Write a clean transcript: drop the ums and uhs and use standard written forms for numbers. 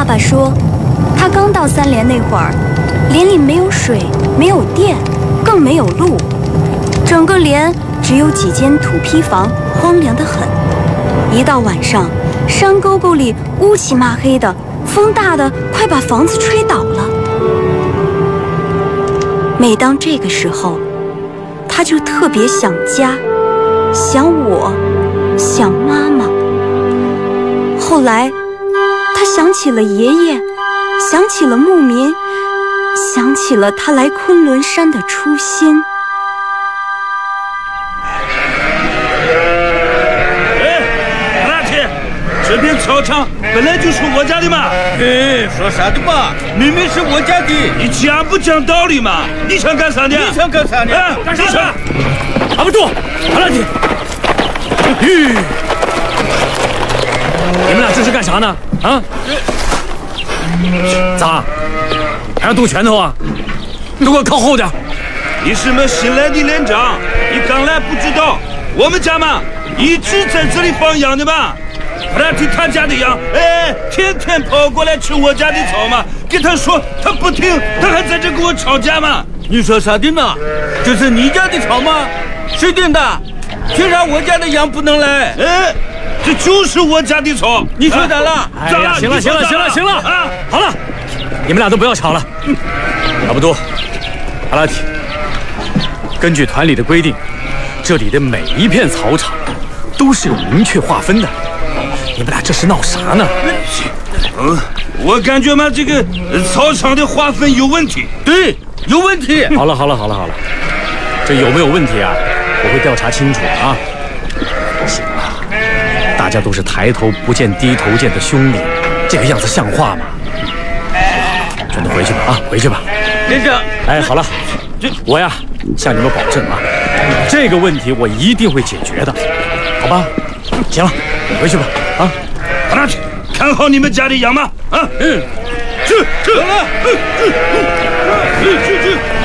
爸说，他刚到3连那会儿，连里没有水，没有电，更没有路，整个连只有几间土坯房，荒凉得很。一到晚上，山沟沟里乌漆嘛黑的，风大的快把房子吹倒了。每当这个时候，他就特别想家，想我，想妈妈。后来他想起了爷爷，想起了牧民，想起了他来昆仑山的初心。 这片草场本来就是我家的嘛！ 哎，说啥的嘛？明明是我家的！ 你讲不讲道理嘛？你想干啥呢？ 你想干啥呢？ 干啥？ 打不住！阿拉提！你们俩这是干啥呢？啊？咋？还要动拳头啊？都给我靠后点！ 你是么新来的连长？你刚来不知道，我们家嘛一直在这里放羊的嘛。阿拉提他家的羊，天天跑过来吃我家的草嘛。跟他说，他不听，他还在这跟我吵架嘛。 你说啥的呢？这是你家的草吗？是定的，凭啥我家的羊不能来？ 这就是我家的草。 你说咋了？ 哎呀，行了啊！好了，你们俩都不要吵了。差不多，阿拉提，根据团里的规定，这里的每一片草场都是有明确划分的。你们俩这是闹啥呢？ 我感觉嘛，这个草场的划分有问题。 对，有问题。 好了，这有没有问题啊？我会调查清楚啊。行了，大家都是抬头不见低头见的兄弟，这个样子像话吗？全都回去吧啊，回去吧。 连长， 哎，好了，我呀向你们保证啊，这个问题我一定会解决的，好吧？行了，你回去吧啊。 阿拉提，看好你们家的羊嘛啊！ 走了。 去。